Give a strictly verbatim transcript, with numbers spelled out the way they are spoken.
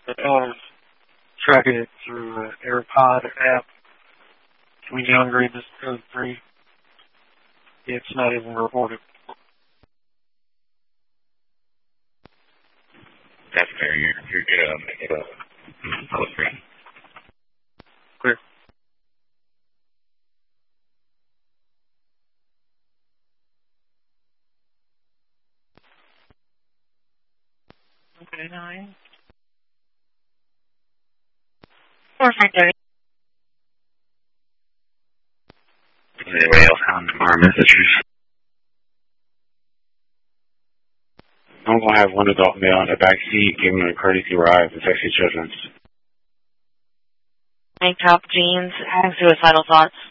uh, tracking it through the AirPod app. Can we downgrade this to code three? It's not even reported. That's fair. You're, you're good on it. Uh, code three. Clear. Okay, nine. Perfect. Does anybody else have our messages? I'm going to have one adult male in the back seat, give him a courtesy ride to Texas Children's. Tank top, jeans, having suicidal thoughts.